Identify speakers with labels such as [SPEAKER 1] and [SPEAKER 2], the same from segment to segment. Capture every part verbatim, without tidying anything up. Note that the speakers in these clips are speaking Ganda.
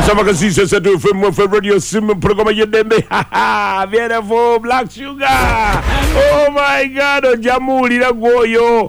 [SPEAKER 1] Sama kasisa satu F M F M Radio Sim programa yedembe. Beautiful Black Sugar. Oh my God, ojamulira goyo.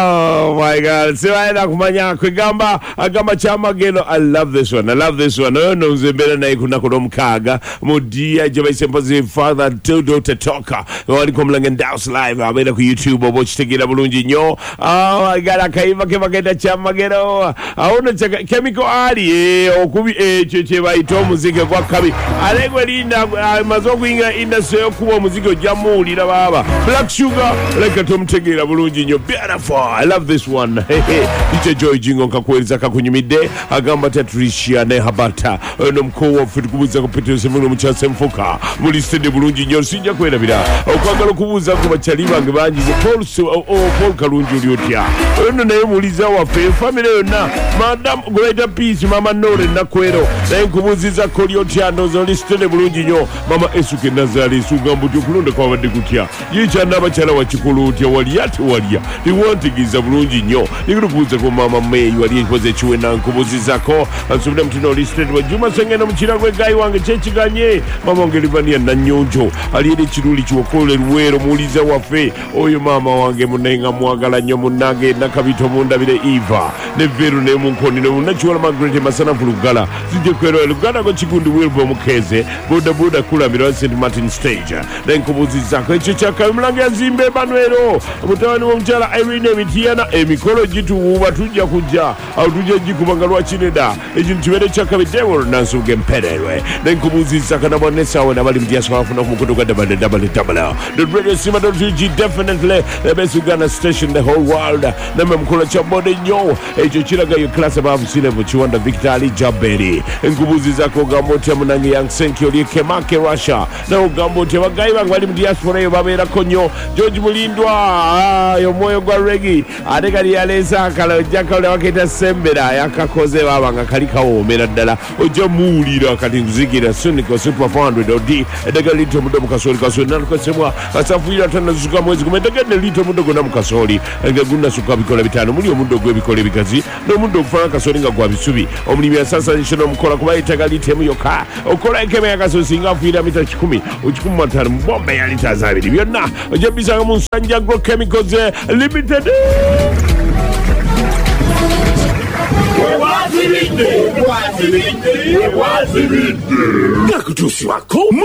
[SPEAKER 1] Oh my God. Siwaenda kumanya kwegamba agamba chamageno. I love this one. I love this one. No no zembele na ikuna kunomkaga. Mudia jaba sempozi father to daughter talker. Wali kumlange Daus live. Abela ku YouTube obo chitegera bulungi nyo. Oh my God, akaiva kema kenda chamageno. Aona chaka chemical ali eh okubi eh cheche baito muziki kwa kabi. Alegwe linda mazoku inga industry okuba muziki ojamulira baba. Black Sugar like tumtegera bulungi nyo. Beautiful. I love this one. Iche Joy Jingo kakweliza kakunyimide agamba Tatricia ne habata no mkowo fitukubuza kupituse muno muchase mfuka muri stede bulungi nyo sinja kwerabira okwagala kubuza ku bachali bange bangize Paul o Paul Kalungi uliotya ono naye muliza wa family yonna madam greater peace mama Nore nakwero naye kubuziza koliotya ndozo listede bulungi nyo mama Esuke Nazari sugambo tukulonda kwa bade kutya yicha nabachala wa chikulutya wali ati wali liwantigiza bulungi nyo nikubuza ko mama May wali ipoze chiwe na kubuziza ko asubira mtino listede wa Juma Sengeno mchiragwe gai wange chechiganye mama ngelivania na nyonjo aliyede chiruli chiwokole ruwero muliza wafe oyo mama wange munenga mwagala nyo munage nakabito munda bile Eva ne veru ne munkoni ne unachiwala Margaret Masana fulugala zije kwero lugana ko chigundi Wilbo Mukeze boda boda kula miro Saint Martin stage then kubuziza ko echo chaka mlange azimbe banwero mutawani wa mchala Irene Mitiana emikolo jitu uba tujja kujja au tujja jikubangalwa chineda ekintu kibere chaka bidewol nansuge mpederwe then kubuziza kana bonesa wana bali mdiaso afuna kumukutuka double double double the radio sima G definitely the best Uganda station the whole world namwe mkola cha bode nyo echo chiraga yo class above silver chiwanda Victor Jaberi enkubuziza ko gamote munange yang senki oli kemake Russia na ugambote bagayi bali mdiaspora yo babera konyo George Mulindwa ah, yo moyo gwa regi adekali yaleza kala jakale waketa sembera yakakoze babanga kalika omera dala ojo mulira kati nzigira Sonic Super four hundred odi edega lito mudomo kasoli kasoli naluko semwa asafuira tana zuka mwezi kumedega ne lito mudogo na mukasoli ngagunda suka bikola bitano muri omudogo ebikole bikazi no mudogo fana kasoli ngagwa bisubi omulimi asasa nshino mukola kuba itaga litemu yoka okola ekeme yakasosi ngafuira mita kikumi ukikumi matano mbombe ya lita zabiri byonna ojo bisanga mu Sanja Agrochemicals Limited. Wazirinde, wazirinde, wazirinde. Nakutusi wako.